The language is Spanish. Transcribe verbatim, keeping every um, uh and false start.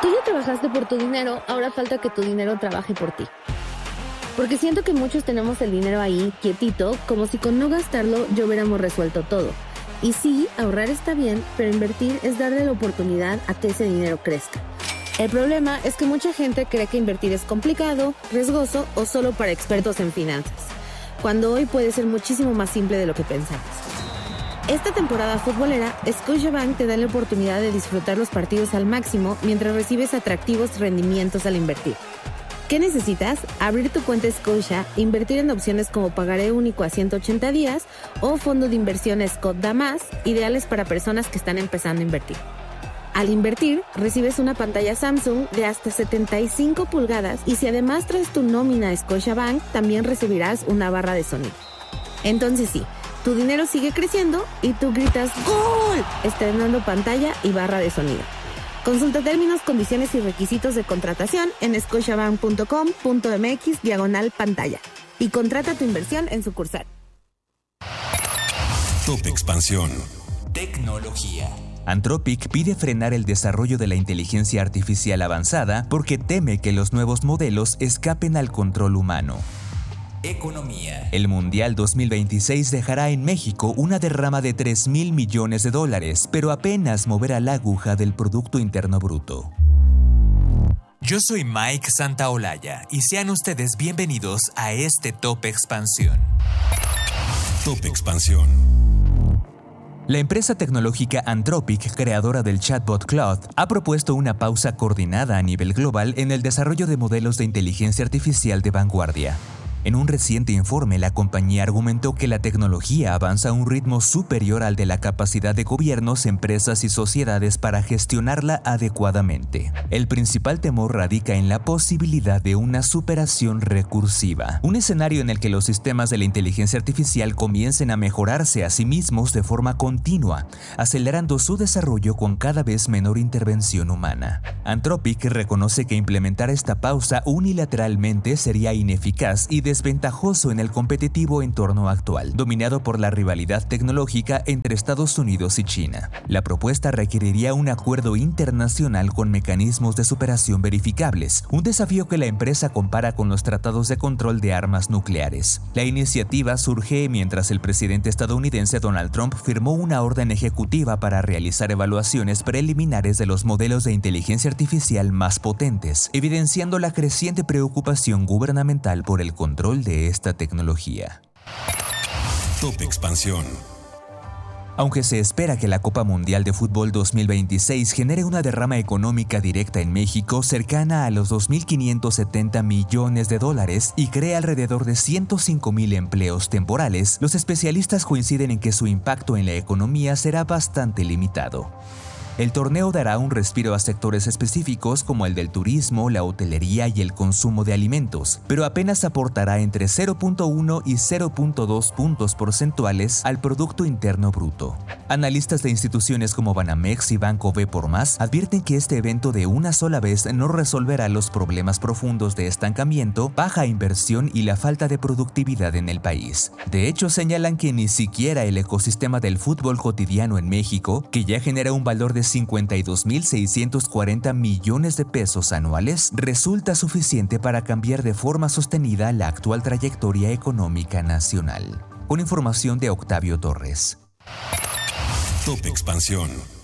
Tú ya trabajaste por tu dinero, ahora falta que tu dinero trabaje por ti. Porque siento que muchos tenemos el dinero ahí, quietito, como si con no gastarlo ya hubiéramos resuelto todo. Y sí, ahorrar está bien, pero invertir es darle la oportunidad a que ese dinero crezca. El problema es que mucha gente cree que invertir es complicado, riesgoso o solo para expertos en finanzas, cuando hoy puede ser muchísimo más simple de lo que pensamos. Esta temporada futbolera, Scotiabank te da la oportunidad de disfrutar los partidos al máximo mientras recibes atractivos rendimientos al invertir. ¿Qué necesitas? Abrir tu cuenta Scotia, invertir en opciones como pagaré único a ciento ochenta días o fondo de inversión Scott Da Más, ideales para personas que están empezando a invertir. Al invertir, recibes una pantalla Samsung de hasta setenta y cinco pulgadas y si además traes tu nómina a Scotiabank, también recibirás una barra de sonido. Entonces sí, tu dinero sigue creciendo y tú gritas ¡Gol!, estrenando pantalla y barra de sonido. Consulta términos, condiciones y requisitos de contratación en scotiabank punto com punto m x diagonal pantalla y contrata tu inversión en sucursal. Top Expansión. Tecnología. Anthropic pide frenar el desarrollo de la inteligencia artificial avanzada porque teme que los nuevos modelos escapen al control humano. Economía. El Mundial dos mil veintiséis dejará en México una derrama de tres mil millones de dólares, pero apenas moverá la aguja del Producto Interno Bruto. Yo soy Mike Santaolalla y sean ustedes bienvenidos a este Top Expansión. Top Expansión. La empresa tecnológica Anthropic, creadora del chatbot Claude, ha propuesto una pausa coordinada a nivel global en el desarrollo de modelos de inteligencia artificial de vanguardia. En un reciente informe, la compañía argumentó que la tecnología avanza a un ritmo superior al de la capacidad de gobiernos, empresas y sociedades para gestionarla adecuadamente. El principal temor radica en la posibilidad de una superación recursiva, un escenario en el que los sistemas de la inteligencia artificial comiencen a mejorarse a sí mismos de forma continua, acelerando su desarrollo con cada vez menor intervención humana. Anthropic reconoce que implementar esta pausa unilateralmente sería ineficaz y desventajoso en el competitivo entorno actual, dominado por la rivalidad tecnológica entre Estados Unidos y China. La propuesta requeriría un acuerdo internacional con mecanismos de superación verificables, un desafío que la empresa compara con los tratados de control de armas nucleares. La iniciativa surge mientras el presidente estadounidense Donald Trump firmó una orden ejecutiva para realizar evaluaciones preliminares de los modelos de inteligencia artificial más potentes, evidenciando la creciente preocupación gubernamental por el control de esta tecnología. Top Expansión. Aunque se espera que la Copa Mundial de Fútbol dos mil veintiséis genere una derrama económica directa en México cercana a los dos mil quinientos setenta millones de dólares y cree alrededor de ciento cinco mil empleos temporales, los especialistas coinciden en que su impacto en la economía será bastante limitado. El torneo dará un respiro a sectores específicos como el del turismo, la hotelería y el consumo de alimentos, pero apenas aportará entre cero punto uno y cero punto dos puntos porcentuales al Producto Interno Bruto. Analistas de instituciones como Banamex y Banco B por Más advierten que este evento de una sola vez no resolverá los problemas profundos de estancamiento, baja inversión y la falta de productividad en el país. De hecho, señalan que ni siquiera el ecosistema del fútbol cotidiano en México, que ya genera un valor de cincuenta y dos mil seiscientos cuarenta millones de pesos anuales, resulta suficiente para cambiar de forma sostenida la actual trayectoria económica nacional. Con información de Octavio Torres. Top Expansión.